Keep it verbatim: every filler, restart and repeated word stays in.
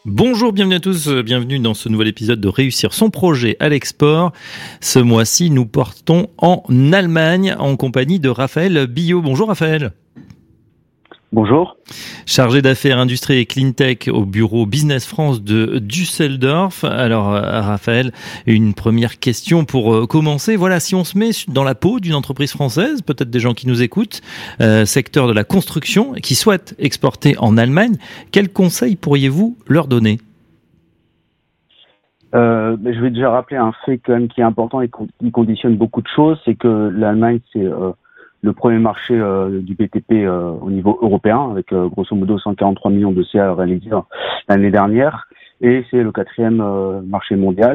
Bonjour, bienvenue à tous, bienvenue dans ce nouvel épisode de Réussir son projet à l'export. Ce mois-ci, nous partons en Allemagne en compagnie de Raphaël Billot. Bonjour Raphaël. Bonjour. Chargé d'affaires industrie et cleantech au bureau Business France de Düsseldorf. Alors Raphaël, une première question pour commencer. Voilà, si on se met dans la peau d'une entreprise française, peut-être des gens qui nous écoutent, euh, secteur de la construction, qui souhaitent exporter en Allemagne, quels conseils pourriez-vous leur donner ? Euh, je vais déjà rappeler un fait quand même qui est important et qui conditionne beaucoup de choses, c'est que l'Allemagne, c'est euh, le premier marché euh, du B T P euh, au niveau européen, avec euh, grosso modo cent quarante-trois millions de C A réalisés l'année dernière, et c'est le quatrième euh, marché mondial.